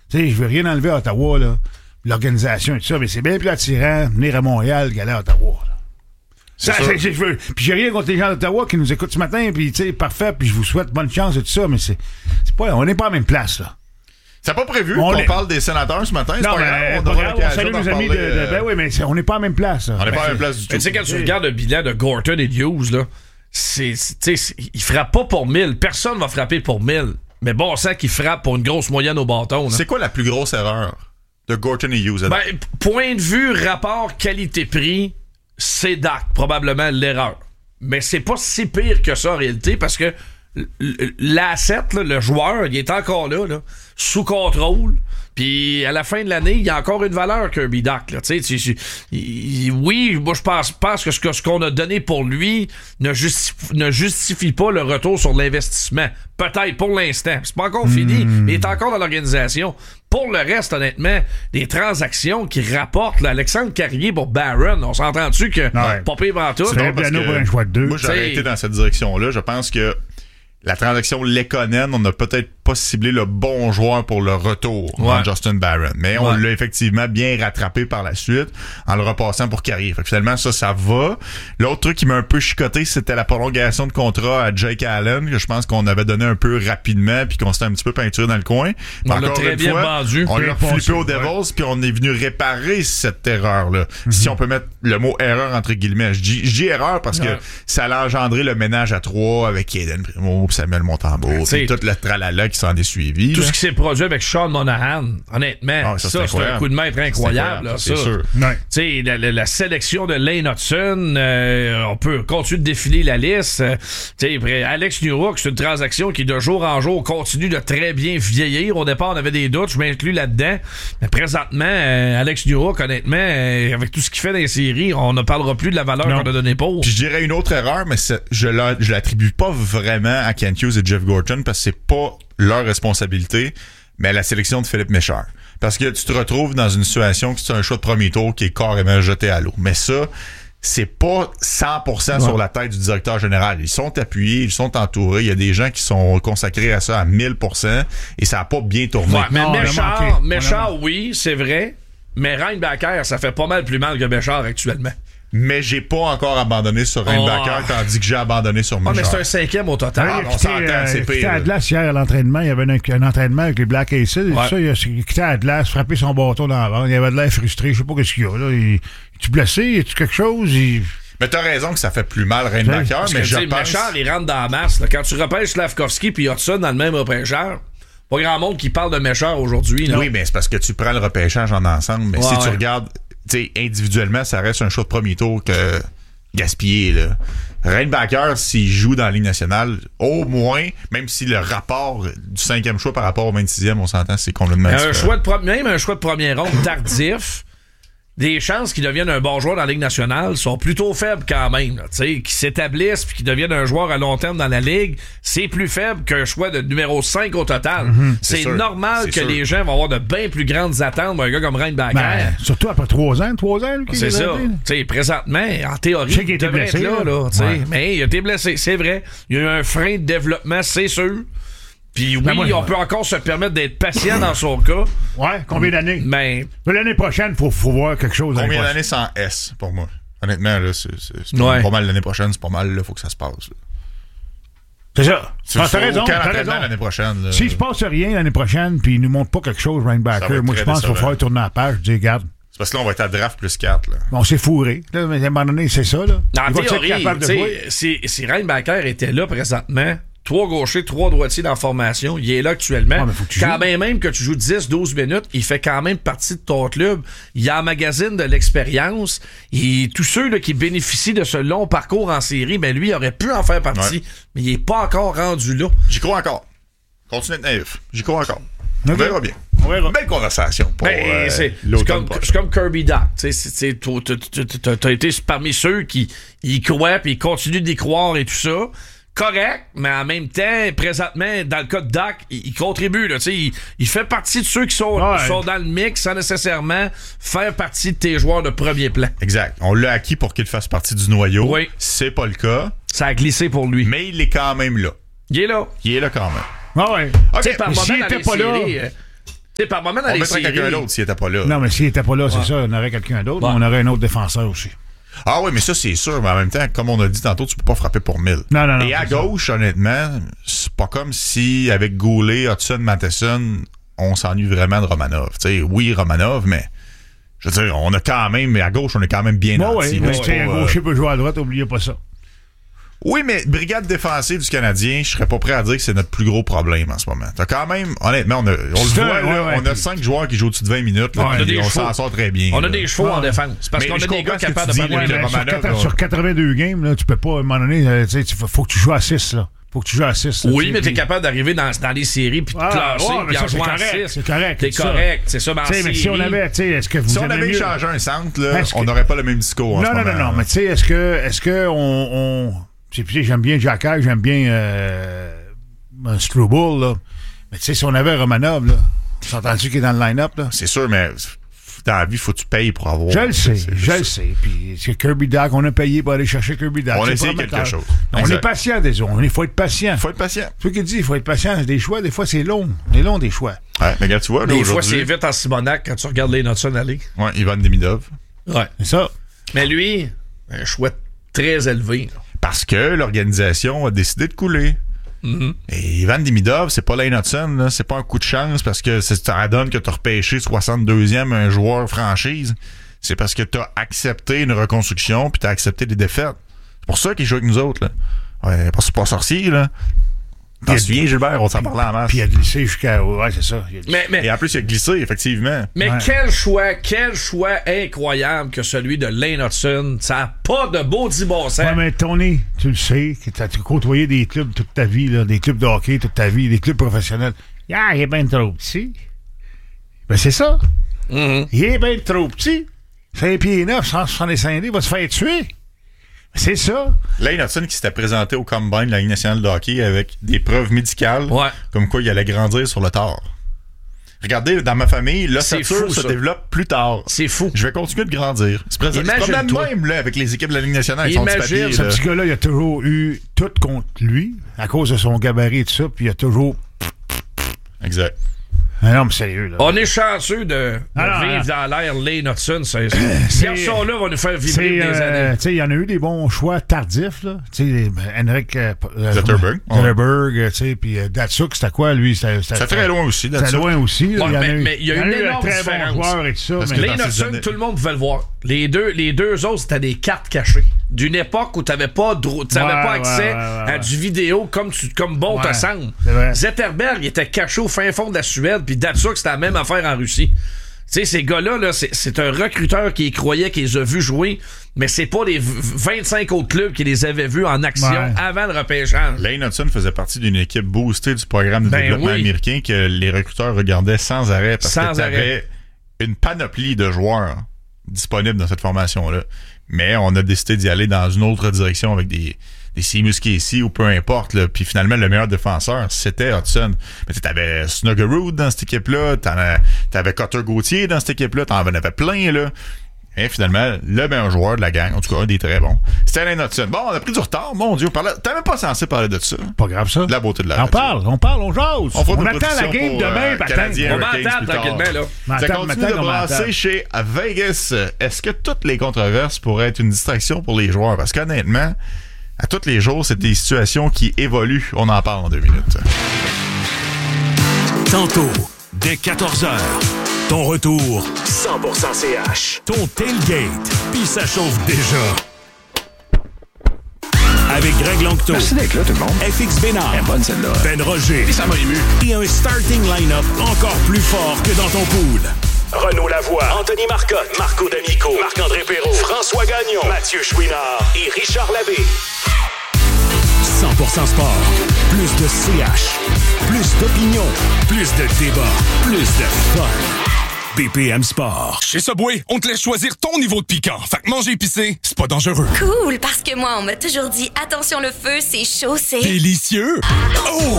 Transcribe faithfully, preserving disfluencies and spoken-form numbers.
Tu sais, je veux rien enlever à Ottawa, là. L'organisation et tout ça, mais c'est bien plus attirant venir à Montréal qu'aller à Ottawa, là. Ça, c'est, c'est, je veux, puis j'ai rien contre les gens d'Ottawa qui nous écoutent ce matin, puis tu sais, parfait, puis je vous souhaite bonne chance et tout ça, mais c'est, c'est pas, on n'est pas à la même place, là. C'est pas prévu on qu'on est... parle des sénateurs ce matin, c'est non, pas mais, grave, on aura l'occasion on salue d'en nos amis parler, de, de, euh... ben oui, mais c'est, on n'est pas à la même place, là. On n'est ben, pas à la même place du tout. Tu sais, quand tu regardes le bilan de Gorton et de Hughes, là, c'est, c'est, c'est, il frappe pas pour mille. Personne va frapper pour mille. Mais bon sang qu'il frappe pour une grosse moyenne au bâton. Là. C'est quoi la plus grosse erreur de Gorton et Hughes? Ben, point de vue, rapport qualité-prix, c'est Dak, probablement l'erreur. Mais c'est pas si pire que ça en réalité, parce que l'asset, là, le joueur, il est encore là, là sous contrôle. Puis à la fin de l'année, il y a encore une valeur Kirby Dak. Là. Tu sais, tu, il, oui, moi je pense, pense que ce, que ce qu'on a donné pour lui ne justifie, ne justifie pas le retour sur l'investissement. Peut-être pour l'instant. C'est pas encore mmh. fini, mais il est encore dans l'organisation. Pour le reste, honnêtement, des transactions qui rapportent là, Alexandre Carrier pour Barron, on s'entend dessus que ouais. pas pire pour tout. C'est drôle parce que pour un choix de deux. Moi, j'aurais été dans cette direction-là. Je pense que la transaction Lekonen, on n'a peut-être pas ciblé le bon joueur pour le retour ouais. en Justin Barron. Mais on ouais. l'a effectivement bien rattrapé par la suite en le repassant pour Carrier. Fait que finalement, ça, ça va. L'autre truc qui m'a un peu chicoté, c'était la prolongation de contrat à Jake Allen, que je pense qu'on avait donné un peu rapidement puis qu'on s'était un petit peu peinturé dans le coin. On l'a très bien fois, vendu. On l'a flippé aux Devils ouais. puis on est venu réparer cette erreur-là. Mm-hmm. Si on peut mettre le mot erreur entre guillemets. Je dis, je dis erreur parce ouais. que ça allait engendrer le ménage à trois avec Aiden Primo puis Samuel Montembeault puis tout le tralala qui s'en est suivi. Tout là. ce qui s'est produit avec Sean Monahan, honnêtement, ah, ça, ça c'est un coup de maître incroyable. Là, c'est ça. sûr. Ouais. La, la, la sélection de Lane Hudson, euh, on peut continuer de défiler la liste. Euh, Alex Newhook, c'est une transaction qui, de jour en jour, continue de très bien vieillir. Au départ, on avait des doutes, je m'inclus là-dedans. Mais présentement, euh, Alex Newhook, honnêtement, euh, avec tout ce qu'il fait dans les séries, on ne parlera plus de la valeur non. qu'on a donnée pour. Puis je dirais une autre erreur, mais je la, je l'attribue pas vraiment à Kent Hughes et Jeff Gorton parce que c'est pas leur responsabilité, mais à la sélection de Philippe Méchard. Parce que tu te retrouves dans une situation que c'est un choix de premier tour qui est carrément jeté à l'eau. Mais ça, c'est pas cent pour cent ouais. sur la tête du directeur général. Ils sont appuyés, ils sont entourés. Il y a des gens qui sont consacrés à ça à mille pour cent et ça a pas bien tourné. Ouais, mais non, Méchard, Méchard oui, c'est vrai. Mais Reinbacker, ça fait pas mal plus mal que Méchard actuellement. Mais j'ai pas encore abandonné sur Reinbacker, oh. tandis que j'ai abandonné sur Méchard. Ah, mais c'est un cinquième au total. Ah, on quitté, s'entend, euh, c'est pire. Il quitté Atlas hier à l'entraînement. Il y avait un, un entraînement avec les Black Aces. Ouais. Ça, il a quitté Atlas, frappé son bâton dans la bande. Il avait de l'air frustré. Je sais pas qu'est-ce qu'il y a. Là. Il, es-tu blessé? Est-tu quelque chose? Il... Mais t'as raison que ça fait plus mal Reinbacker, mais je pense... Méchard, il rentre dans la masse. Là. Quand tu repêches Slavkovski puis Hudson dans le même repêcheur, pas grand monde qui parle de Méchard aujourd'hui. Là. Oui, mais c'est parce que tu prends le repêchage en ensemble. Mais ouais, si ouais. tu regardes, tu sais, individuellement, ça reste un choix de premier tour que gaspillé, là. Reinbacker, s'il joue dans la Ligue nationale, au moins, même si le rapport du cinquième choix par rapport au vingt-sixième, on s'entend, c'est complètement un différent. choix de pro- Même un choix de première ronde tardif, des chances qu'il devienne un bon joueur dans la Ligue nationale sont plutôt faibles quand même. Là, qu'il s'établisse puis qu'il devienne un joueur à long terme dans la Ligue, c'est plus faible qu'un choix de numéro cinq au total. Mm-hmm, c'est c'est normal c'est que sûr. Les gens vont avoir de bien plus grandes attentes d'un gars comme Reinbacker. Ben, surtout après trois ans, trois ans. Lui, c'est ça. T'sais, présentement, en théorie, il devrait blessé, être là. là ouais. Mais il a été blessé, c'est vrai. Il y a eu un frein de développement, c'est sûr. Puis oui, ben moi, on peut encore se permettre d'être patient dans son cas. Ouais, combien d'années? Mais l'année prochaine, il faut, faut voir quelque chose. Combien d'années sans S pour moi? Honnêtement, là, c'est, c'est, c'est pas, ouais. pas mal l'année prochaine, c'est pas mal, il faut que ça se passe. Là. C'est ça. Tu ah, t'as raison, t'as raison. L'année prochaine. Là. S'il se passe rien l'année prochaine, puis il nous montre pas quelque chose, Reinbacker, moi je pense qu'il faut faire tourner la page, je dis, regarde. C'est parce que là, on va être à draft plus quatre. Là. On s'est fourré. Là, mais à un moment donné, c'est ça. Là. En théorie, si, si Reinbacker était là présentement, trois gauchers, trois droitiers dans la formation. Il est là actuellement. Ah, quand même, même que tu joues dix douze minutes, il fait quand même partie de ton club. Il emmagasine de l'expérience. Et tous ceux là, qui bénéficient de ce long parcours en série, ben lui, il aurait pu en faire partie. Ouais. Mais il n'est pas encore rendu là. J'y crois encore. Continue d'être naïf. J'y crois encore. Okay. On verra bien. On verra. Belle conversation pour ben, euh, c'est, c'est, comme, c'est comme Kirby Dak. Tu as été parmi ceux qui y croient et continuent d'y croire et tout ça. Correct, mais en même temps, présentement, dans le cas de Dak, il, il contribue. Là, il, il fait partie de ceux qui sont, ouais. sont dans le mix sans nécessairement faire partie de tes joueurs de premier plan. Exact. On l'a acquis pour qu'il fasse partie du noyau. Oui. C'est pas le cas. Ça a glissé pour lui. Mais il est quand même là. Il est là. Il est là quand même. Ah ouais. Okay. Par moment, s'il dans était les pas séries, là... euh, sais, par moment, dans On les mettrait séries... quelqu'un d'autre s'il était pas là. Non, mais s'il était pas là, c'est ouais. ça, on aurait quelqu'un d'autre, ouais. mais on aurait un autre défenseur aussi. Ah oui, mais ça, c'est sûr. Mais en même temps, comme on a dit tantôt, tu peux pas frapper pour mille. Non, non, non. Et à gauche, ça. honnêtement, c'est pas comme si, avec Goulet, Hudson, Matheson, on s'ennuie vraiment de Romanov. Tu sais, oui, Romanov, mais je veux dire, on a quand même, mais à gauche, on est quand même bien bon, nanti. Oui, mais un gaucher peut jouer à droite, oubliez pas ça. Oui, mais brigade défensive du Canadien, je serais pas prêt à dire que c'est notre plus gros problème en ce moment. T'as quand même, honnêtement, on, a, on le voit, ouais, là, ouais, on a cinq joueurs qui jouent au-dessus de vingt minutes, là, ouais, on, on s'en sort très bien. On là. a des chevaux ouais. en défense. Parce mais qu'on a des gars capables de faire ouais, des Romanov, sur, sur quatre-vingt-deux games, là, tu peux pas, à un moment donné, il faut que tu joues à six, là. Faut que tu joues à six. Là, oui, mais t'es capable d'arriver dans, dans les séries puis de ah, classer ouais, puis en jouant à six. C'est correct. T'es correct. C'est ça, mais en série... Mais si on avait, tu sais, est-ce que vous Si on avait mieux? Changé un centre, là, que... on n'aurait pas le même discours en non, ce non, moment. Non, non, non, mais tu sais, est-ce que, est-ce que on... on... J'aime bien Jacques, j'aime bien euh, Struble, là. Mais tu sais, si on avait Romanov, là, tu entends-tu qu'il est dans le line-up, là? C'est sûr, mais dans la vie, il faut que tu payes pour avoir. Je le sais, je le sais. Puis c'est Kirby Dach, on a payé pour aller chercher Kirby Dach. On a essayé quelque chose. On exact. est patient, désolé. Il faut être patient. Il faut être patient. C'est ce qu'il dit, il faut être patient. Des choix, des fois, c'est long. C'est long, des choix. Ouais, mais regarde, tu vois, là, des fois, c'est vite en Simonac quand tu regardes les Notson aller. Ouais, Ivan Demidov. Ouais. C'est ça. Mais lui, un choix très élevé, là. Parce que l'organisation a décidé de couler. Mm-hmm. Et Ivan Demidov, c'est pas Lane Hudson, là, c'est pas un coup de chance parce que ça donne que t'as repêché soixante-deuxième un joueur franchise. C'est parce que t'as accepté une reconstruction puis t'as accepté des défaites. C'est pour ça qu'il joue avec nous autres, là. Ouais, parce que c'est pas sorcier, là. T'en souviens, Gilbert, on s'en parlait en masse. Puis il a glissé jusqu'à... Ouais, c'est ça. Mais, mais, et en plus, il a glissé, effectivement. Mais ouais. quel choix, quel choix incroyable que celui de Lane Hudson. Ça n'a pas de beau dit bon sens. Ouais, mais Tony, tu le sais, que tu as côtoyé des clubs toute ta vie, là, des clubs de hockey toute ta vie, des clubs professionnels. Ah, il est bien trop petit. Ben, c'est ça. Mm-hmm. Il est bien trop petit. cinq pieds neuf, cent soixante-cinq livres, il va se faire tuer. C'est ça. Lane Hudson qui s'était présenté au Combine de la Ligue nationale de hockey avec des preuves médicales ouais. comme quoi il allait grandir sur le tard. Regardez, dans ma famille, l'ossature se développe plus tard. C'est fou. Je vais continuer de grandir. C'est probablement même là, avec les équipes de la Ligue nationale. Imagine, papier, ce petit gars-là, il a toujours eu tout contre lui à cause de son gabarit et tout ça, puis il a toujours... Exact. Ah non, mais sérieux, là. On est chanceux de, de ah, vivre ah, dans l'air Lane Hudson. Ce garçon-là va nous faire vibrer des euh, années. Tu sais, il y en a eu des bons choix tardifs, là. Tu sais, Henrik euh, Zetterberg. Zetterberg, tu sais, puis euh, Datsuk, c'était quoi, lui? C'était très loin aussi, Datsuk. C'était loin aussi. Là. Ouais, il y en mais, a eu, mais il y a, y a eu une énorme très différence. Bons joueurs et tout ça. Parce mais... que Lane Hudson, années... tout le monde pouvait le voir. Les deux, les deux autres, c'était des cartes cachées. D'une époque où tu n'avais pas, dro- ouais, pas accès ouais, ouais, ouais, à du vidéo comme, tu, comme bon ouais, te semble. Zetterberg, il était caché au fin fond de la Suède, puis Datsuk, c'était la même affaire en Russie. Tu sais, ces gars-là, là, c'est, c'est un recruteur qui y croyait, qui les a vus jouer, mais c'est pas les vingt-cinq autres clubs qui les avaient vus en action ouais. avant le repêchage. Lane Hudson faisait partie d'une équipe boostée du programme de ben développement oui. américain que les recruteurs regardaient sans arrêt parce sans que tu avais une panoplie de joueurs disponibles dans cette formation-là. Mais on a décidé d'y aller dans une autre direction avec des, des Seamus Casey ou peu importe. Là. Puis finalement, le meilleur défenseur, c'était Hudson. Mais tu avais Snuggerud dans cette équipe-là, tu avais Cotter Gauthier dans cette équipe-là, tu en avais plein, là. Et finalement, le meilleur joueur de la gang, en tout cas un des très bons, c'était Lane Hudson. Bon, on a pris du retard, mon Dieu. T'es même pas censé parler de ça. Pas grave ça. De la beauté de la On radio. parle, on parle, on jase. On, on attend la game pour, demain, euh, Canadien. On m'entend tranquillement, là. Ça continue de brasser chez Vegas. Est-ce que toutes les controverses pourraient être une distraction pour les joueurs? Parce qu'honnêtement, à tous les jours, c'est des situations qui évoluent. On en parle en deux minutes. Tantôt, dès quatorze heures. Ton retour, cent pour cent C H. Ton tailgate, puis ça chauffe déjà. Avec Greg Langto. Merci d'être là, tout le monde. F X Bénard. Elle est bonne, celle-là. Ben Roger. Et ça m'a ému. Et un starting line-up encore plus fort que dans ton pool. Renaud Lavoie, Anthony Marcotte, Marco D'Amico, Marc-André Perrault, François Gagnon, Mathieu Chouinard et Richard Labbé. cent pour cent sport. Plus de C H. Plus d'opinion. Plus de débat. Plus de fun. B P M Sport. Chez Subway, on te laisse choisir ton niveau de piquant. Fait que manger épicé, c'est pas dangereux. Cool, parce que moi, on m'a toujours dit, attention le feu, c'est chaud, c'est... Délicieux! Oh!